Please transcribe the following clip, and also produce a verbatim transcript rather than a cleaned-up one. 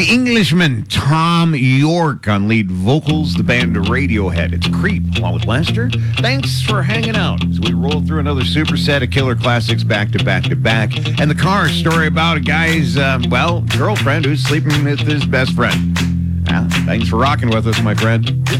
The Englishman, Tom York, on lead vocals, the band Radiohead. It's Creep, along with Lester. Thanks for hanging out as we roll through another super set of killer classics back to back to back. And the car story about a guy's, uh, well, girlfriend who's sleeping with his best friend. Well, thanks for rocking with us, my friend.